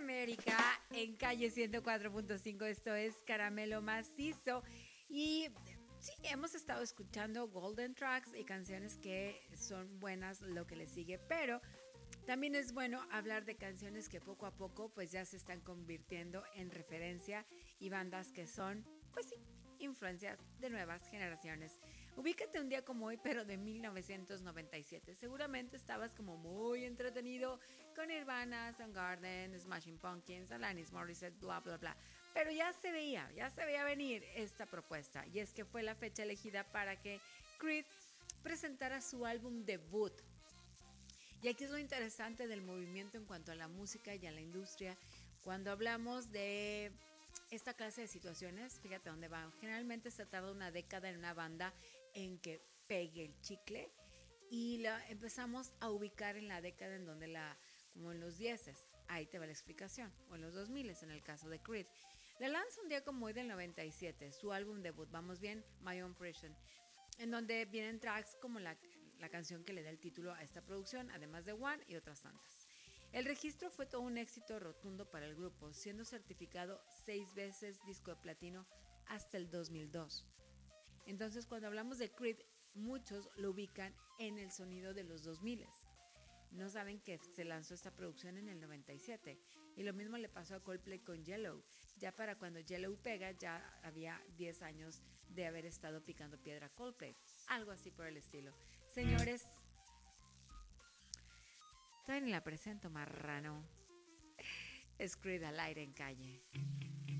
América en calle 104.5. Esto es Caramelo Macizo. Y sí, hemos estado escuchando Golden Tracks y canciones que son buenas, lo que le sigue, pero también es bueno hablar de canciones que poco a poco pues ya se están convirtiendo en referencia y bandas que son, pues sí, influencias de nuevas generaciones. Ubícate un día como hoy, pero de 1997. Seguramente estabas como muy entretenido con Nirvana, Soundgarden, Smashing Pumpkins, Alanis Morissette, bla, bla, bla. Pero ya se veía venir esta propuesta. Y es que fue la fecha elegida para que Creed presentara su álbum debut. Y aquí es lo interesante del movimiento en cuanto a la música y a la industria. Cuando hablamos de esta clase de situaciones, fíjate dónde va. Generalmente se tarda una década en una banda en que pegue el chicle y la empezamos a ubicar en la década en donde como en los 10, ahí te va la explicación, o en los 2000 en el caso de Creed. Le lanza un día como hoy del 97, su álbum debut, vamos bien, My Own Prison, en donde vienen tracks como la canción que le da el título a esta producción, además de One y otras tantas. El registro fue todo un éxito rotundo para el grupo, siendo certificado 6 veces disco de platino hasta el 2002. Entonces, cuando hablamos de Creed, muchos lo ubican en el sonido de los 2000. No saben que se lanzó esta producción en el 97. Y lo mismo le pasó a Coldplay con Yellow. Ya para cuando Yellow pega, ya había 10 años de haber estado picando piedra Coldplay. Algo así por el estilo. Señores, todavía ni la presento, marrano. Es Creed al aire en calle.